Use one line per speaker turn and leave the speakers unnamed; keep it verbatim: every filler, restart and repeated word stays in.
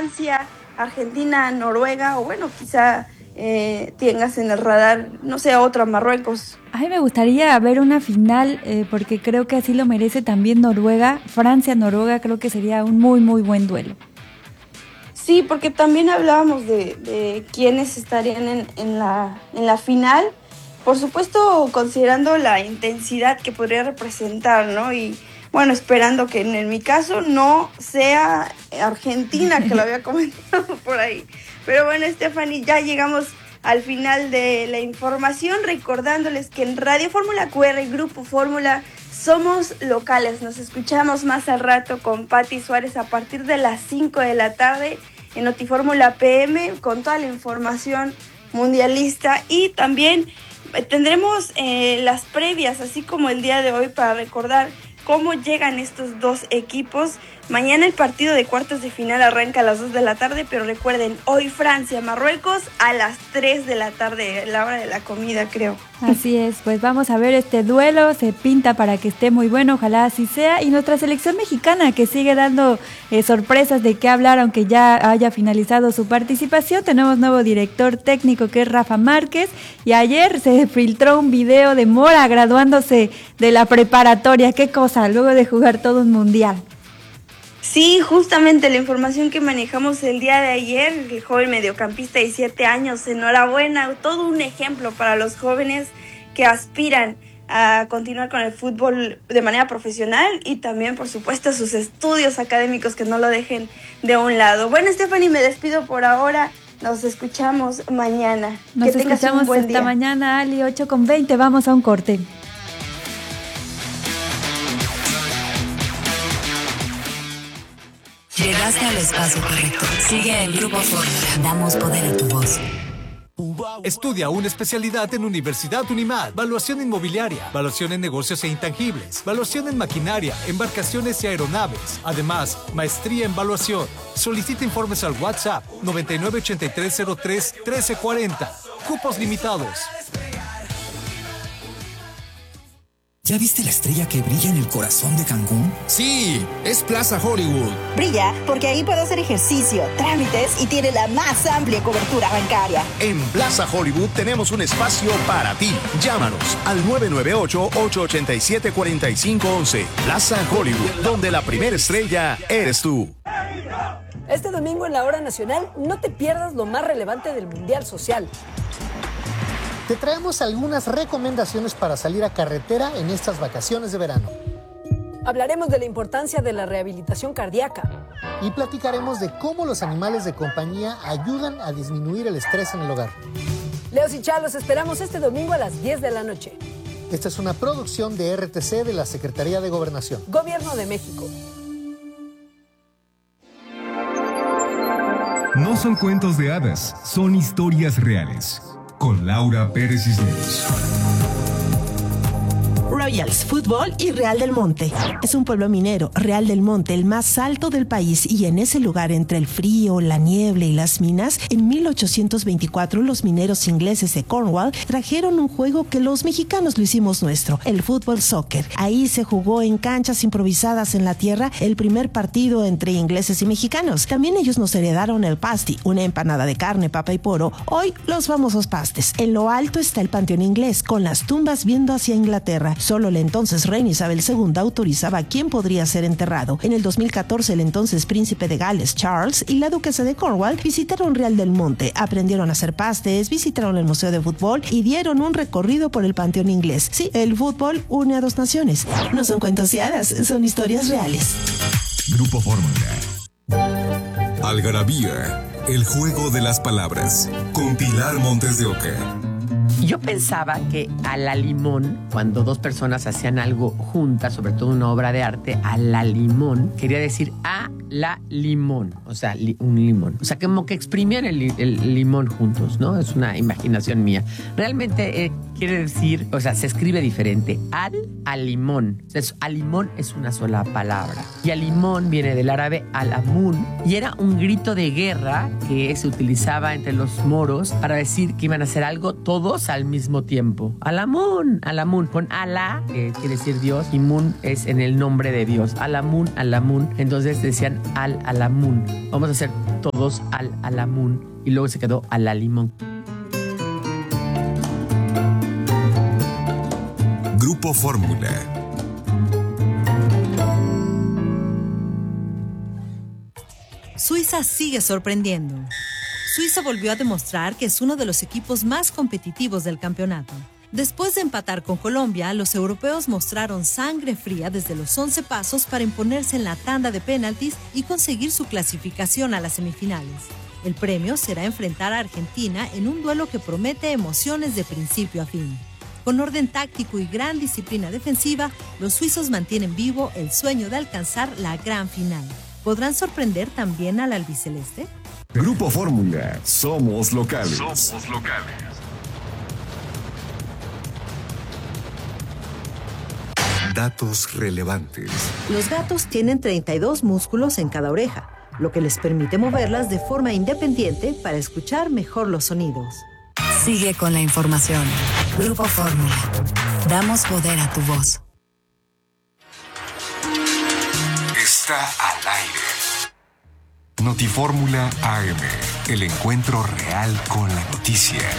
Francia, Argentina, Noruega, o bueno, quizá eh, tengas en el radar, no sé, otra, Marruecos.
A mí me gustaría ver una final, eh, porque creo que así lo merece también Noruega. Francia-Noruega creo que sería un muy, muy buen duelo.
Sí, porque también hablábamos de, de quiénes estarían en, en, la, en la final. Por supuesto, considerando la intensidad que podría representar, ¿no? Y bueno, esperando que en, en mi caso no sea Argentina, que lo había comentado por ahí. Pero bueno, Stephanie, ya llegamos al final de la información, recordándoles que en Radio Fórmula Q R, Grupo Fórmula, somos locales. Nos escuchamos más al rato con Pati Suárez a partir de las cinco de la tarde en Notifórmula P M con toda la información mundialista, y también tendremos eh, las previas, así como el día de hoy, para recordar cómo llegan estos dos equipos. Mañana el partido de cuartos de final arranca a las dos de la tarde, pero recuerden, hoy Francia, Marruecos a las tres de la tarde, la hora de la comida, creo.
Así es, pues vamos a ver este duelo, se pinta para que esté muy bueno, ojalá así sea. Y nuestra selección mexicana, que sigue dando eh, sorpresas de qué hablar, aunque ya haya finalizado su participación. Tenemos nuevo director técnico, que es Rafa Márquez, y ayer se filtró un video de Mora graduándose de la preparatoria. Qué cosa, luego de jugar todo un mundial.
Sí, justamente la información que manejamos el día de ayer, el joven mediocampista de diecisiete años, enhorabuena, todo un ejemplo para los jóvenes que aspiran a continuar con el fútbol de manera profesional, y también, por supuesto, sus estudios académicos, que no lo dejen de un lado. Bueno, Stephanie, me despido por ahora, nos escuchamos mañana.
Nos que escuchamos un buen hasta día. Mañana, Ali, ocho con veinte, vamos a un corte.
Llegaste al espacio correcto. Sigue el Grupo Fórmula. Damos poder a tu voz.
Estudia una especialidad en Universidad Unimad. Valuación inmobiliaria, valuación en negocios e intangibles, valuación en maquinaria, embarcaciones y aeronaves. Además, maestría en valuación. Solicita informes al WhatsApp noventa y nueve ochenta y tres cero tres trece cuarenta. Cupos limitados.
¿Ya viste la estrella que brilla en el corazón de Cancún?
Sí, es Plaza Hollywood.
Brilla porque ahí puedo hacer ejercicio, trámites y tiene la más amplia cobertura bancaria.
En Plaza Hollywood tenemos un espacio para ti. Llámanos al nueve nueve ocho, ocho ocho siete, cuatro cinco uno uno. Plaza Hollywood, donde la primera estrella eres tú.
Este domingo en la Hora Nacional no te pierdas lo más relevante del Mundial Social.
Te traemos algunas recomendaciones para salir a carretera en estas vacaciones de verano.
Hablaremos de la importancia de la rehabilitación cardíaca.
Y platicaremos de cómo los animales de compañía ayudan a disminuir el estrés en el hogar.
Leos y Chá, los esperamos este domingo a las diez de la noche.
Esta es una producción de R T C de la Secretaría de Gobernación.
Gobierno de México.
No son cuentos de hadas, son historias reales. Con Laura Pérez Cisneros.
Royals Fútbol y Real del Monte. Es un pueblo minero, Real del Monte, el más alto del país, y en ese lugar, entre el frío, la niebla y las minas, en mil ochocientos veinticuatro los mineros ingleses de Cornwall trajeron un juego que los mexicanos lo hicimos nuestro, el fútbol soccer. Ahí se jugó en canchas improvisadas en la tierra el primer partido entre ingleses y mexicanos. También ellos nos heredaron el pasty, una empanada de carne, papa y poro, hoy los famosos pastes. En lo alto está el panteón inglés, con las tumbas viendo hacia Inglaterra. Solo la entonces reina Isabel segunda autorizaba quién podría ser enterrado. En el dos mil catorce, el entonces príncipe de Gales, Charles, y la duquesa de Cornwall visitaron Real del Monte, aprendieron a hacer pastes, visitaron el museo de fútbol y dieron un recorrido por el panteón inglés. Sí, el fútbol une a dos naciones. No son cuentos de hadas, son historias reales.
Grupo Fórmula. Algarabía, el juego de las palabras. Con Pilar Montes de Oca.
Yo pensaba que a la limón, cuando dos personas hacían algo juntas, sobre todo una obra de arte, a la limón, quería decir a la limón, o sea, li, un limón. O sea, como que exprimían el, el limón juntos, ¿no? Es una imaginación mía. Realmente eh, quiere decir, o sea, se escribe diferente. Al, al limón. Entonces, al limón es una sola palabra. Y al limón viene del árabe al-amun, y era un grito de guerra que se utilizaba entre los moros para decir que iban a hacer algo todos al mismo tiempo. Alamun, Alamun, con Alá, que quiere decir Dios, y Mun es en el nombre de Dios. Alamun, Alamun. Entonces decían al Alamun. Vamos a hacer todos al Alamun y luego se quedó a la limón.
Grupo Fórmula.
Suiza sigue sorprendiendo. Suiza volvió a demostrar que es uno de los equipos más competitivos del campeonato. Después de empatar con Colombia, los europeos mostraron sangre fría desde los once pasos para imponerse en la tanda de penaltis y conseguir su clasificación a las semifinales. El premio será enfrentar a Argentina en un duelo que promete emociones de principio a fin. Con orden táctico y gran disciplina defensiva, los suizos mantienen vivo el sueño de alcanzar la gran final. ¿Podrán sorprender también al albiceleste?
Grupo Fórmula. Somos locales.
Somos locales.
Datos relevantes.
Los gatos tienen treinta y dos músculos en cada oreja, lo que les permite moverlas de forma independiente para escuchar mejor los sonidos.
Sigue con la información. Grupo Fórmula. Damos poder a tu voz.
Está al aire. Notifórmula A M. El encuentro real con la noticia.